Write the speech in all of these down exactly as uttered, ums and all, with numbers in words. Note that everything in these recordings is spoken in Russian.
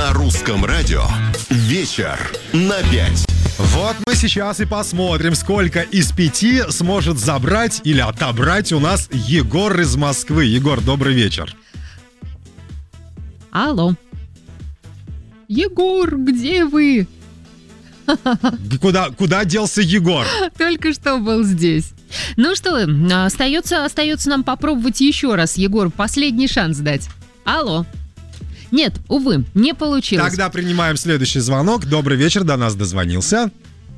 На русском радио вечер на пять. Вот мы сейчас и посмотрим, сколько из пяти сможет забрать или отобрать у нас Егор из Москвы. Егор, добрый вечер. Алло. Егор, где вы? Куда, куда делся Егор? Только что был здесь. Ну что, остается, остается нам попробовать еще раз, Егор, последний шанс дать. Алло. Нет, увы, не получилось. Тогда принимаем следующий звонок. Добрый вечер, до нас дозвонился.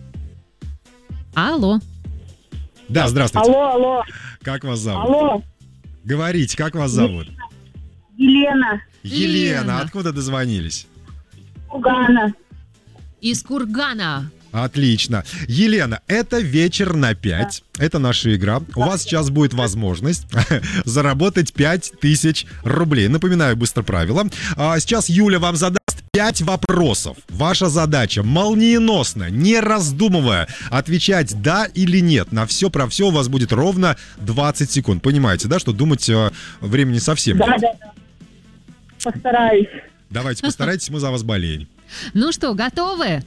Алло. Да, здравствуйте. Алло, алло. Как вас зовут? Алло. Говорите, как вас зовут? Елена. Елена. Лена. Откуда дозвонились? Кургана. Из Кургана. Отлично. Елена, это вечер на пять. Это наша игра. У вас сейчас будет возможность заработать пять тысяч рублей. Напоминаю быстро правила. А сейчас Юля вам задаст пять вопросов. Ваша задача молниеносно, не раздумывая, отвечать да или нет. На все про все у вас будет ровно двадцать секунд. Понимаете, да, что думать э, времени совсем Да, нет. да, да. Постараюсь. Давайте постарайтесь, мы за вас болеем. Ну что, готовы?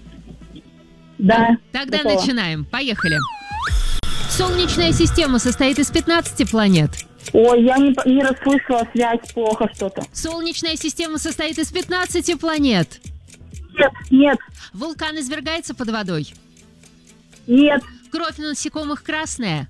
Да. Тогда готова. начинаем. Поехали. Солнечная система состоит из пятнадцати планет. Ой, я не, по- не расслышала, связь плохо что-то. Солнечная система состоит из пятнадцати планет. Нет, нет, Вулкан извергается под водой. нет, Кровь насекомых красная.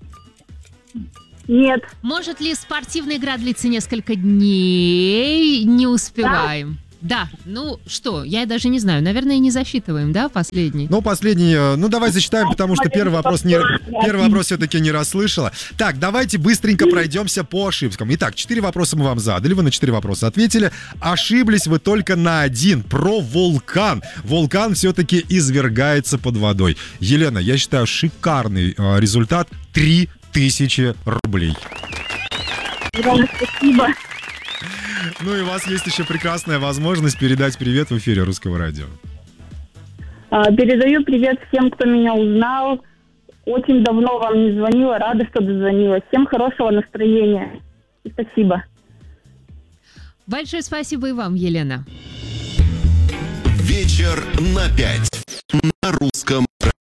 нет. Может ли спортивная игра длиться несколько дней? Не успеваем. Да, ну что, я даже не знаю, наверное, не засчитываем, да, последний? Ну, последний, э, ну давай засчитаем, потому что первый вопрос, не, первый вопрос все-таки не расслышала. Так, давайте быстренько пройдемся по ошибкам. Итак, четыре вопроса мы вам задали, вы на четыре вопроса ответили. Ошиблись вы только на один, про вулкан. Вулкан все-таки извергается под водой. Елена, я считаю, шикарный э, результат, три тысячи рублей. Ура, спасибо. Ну и у вас есть еще прекрасная возможность передать привет в эфире Русского радио. А, передаю привет всем, кто меня узнал. Очень давно вам не звонила, рада, что дозвонилась. Всем хорошего настроения. И спасибо. Большое спасибо и вам, Елена. Вечер на пять. На русском радио.